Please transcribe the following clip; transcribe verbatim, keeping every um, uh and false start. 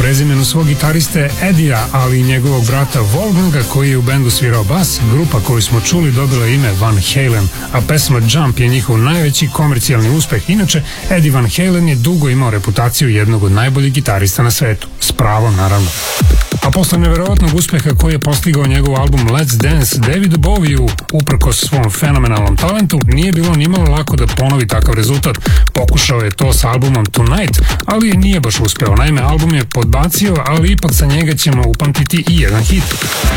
prezimenu svog gitariste Eddija, ali i njegovog brata Wolfganga koji je u bendu svirao bas, grupa koju smo čuli dobila ime Van Halen, a pesma Jump je njihov najveći komercijalni uspeh. Inače, Eddie Van Halen je dugo imao reputaciju jednog od najboljih gitarista na svetu. S pravom, naravno. A posle neverovatnog uspeha koji je postigao njegov album Let's Dance, Davidu Bowieu, uprkos svom fenomenalnom talentu, nije bilo nimalo lako da ponovi takav rezultat. Pokušao je to sa albumom Tonight, ali nije baš uspeo. Naime, album je podbacio, ali ipak sa njega ćemo upamtiti i jedan hit.